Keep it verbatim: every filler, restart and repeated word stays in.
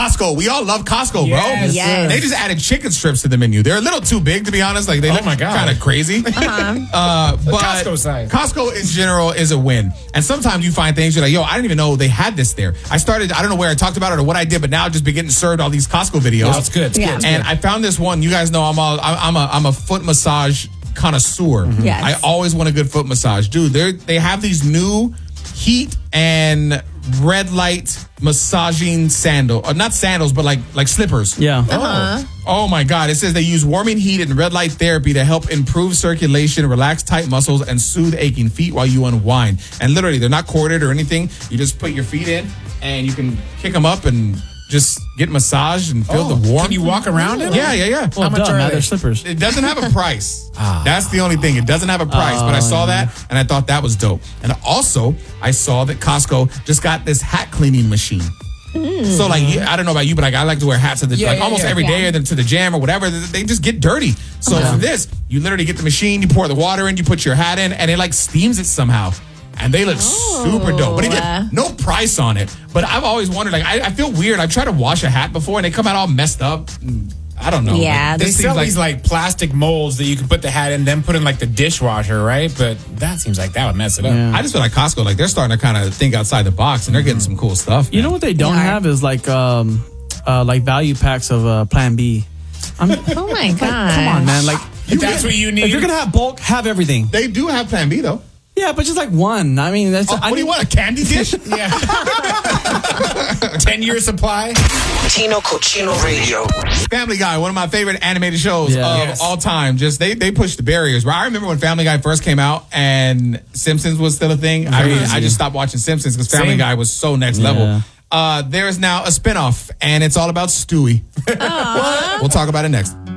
Costco. We all love Costco, Yes, bro. yes. They just added chicken strips to the menu. They're a little too big, to be honest. Like, they Oh look my God. kind of crazy. Uh-huh. Uh, but Costco size. Costco in general is a win. And sometimes you find things you're like, yo, I didn't even know they had this there. I started, I don't know where I talked about it or what I did, but now I've just been getting served all these Costco videos. Oh, it's good. It's Yeah. good. It's And good. I found this one. You guys know I'm all, I'm a I'm a foot massage connoisseur. Yes. I always want a good foot massage, dude. They they have these new heat and red light massaging sandal, or not sandals, but like like slippers. Yeah. Uh-huh. Oh my God! It says they use warming heat and red light therapy to help improve circulation, relax tight muscles, and soothe aching feet while you unwind. And literally, they're not corded or anything. You just put your feet in, and you can kick them up and just get massaged and feel Oh, the warmth. Can you walk around in Yeah, yeah, yeah. Well, much duh, are man, they? they're slippers. It doesn't have a price. Ah. That's the only thing. It doesn't have a price. but I saw that and I thought that was dope. And also, I saw that Costco just got this hat cleaning machine. So like, yeah, I don't know about you, but like I like to wear hats at the Yeah, like yeah, almost yeah. every day Yeah. or then to the gym or whatever. They just get dirty. So Yeah. for this, you literally get the machine, you pour the water in, you put your hat in, and it like steams it somehow. And they look super dope. But uh. again, no price on it. But I've always wondered, like, I, I feel weird. I've tried to wash a hat before and they come out all messed up. I don't know. Yeah, Like, They this sell seems these like plastic molds that you can put the hat in, then put in like the dishwasher, right? But that seems like that would mess it up. Yeah. I just feel like Costco, like they're starting to kind of think outside the box and they're getting some cool stuff. You know what they don't They are. have is like um uh like value packs of uh, Plan B. I'm, Oh my God. come on, man. Like If that's what you need. if you're gonna have bulk, have everything. They do have Plan B though. Yeah, but just like one. I mean, that's. Oh, I what do you need- want? A candy dish? Yeah. ten year supply. Tino Cochino Radio. Family Guy, one of my favorite animated shows Yeah. of Yes. all time. Just they they pushed the barriers. Right? I remember when Family Guy first came out and Simpsons was still a thing. I mean, I just stopped watching Simpsons because Family Same. Guy was so next Yeah. level. Uh, there is now a spinoff, and it's all about Stewie. We'll talk about it next.